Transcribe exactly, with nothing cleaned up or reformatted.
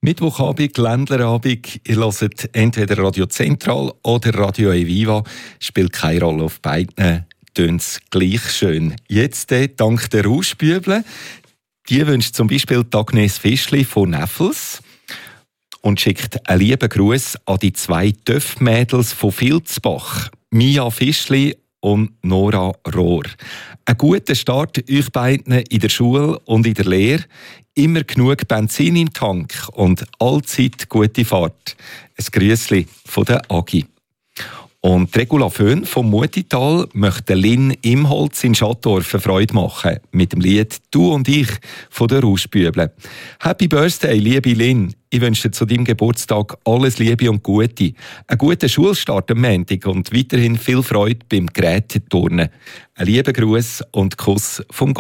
Mittwochabend, Ländlerabend, ihr hört entweder Radio Zentral oder Radio Eviva, spielt keine Rolle, auf beiden tönt es gleich schön. Jetzt äh, dank der Rauschbüble, die wünscht zum Beispiel Agnes Fischli von Neffels und schickt einen lieben Gruß an die zwei Töff-Mädels von Vilsbach, Mia Fischli und Nora Rohr. Einen guten Start euch beiden in der Schule und in der Lehre. Immer genug Benzin im Tank und allzeit gute Fahrt. Ein Grüßli von der Agi. Und Regula Föhn vom Mutital möchte Lynn Imholz in Schattdorf eine Freude machen mit dem Lied «Du und ich» von der Rauschbüble. Happy Birthday, liebe Lynn. Ich wünsche dir zu deinem Geburtstag alles Liebe und Gute. Einen guten Schulstart am Montag und weiterhin viel Freude beim Geräteturnen. Ein lieber Gruß und Kuss vom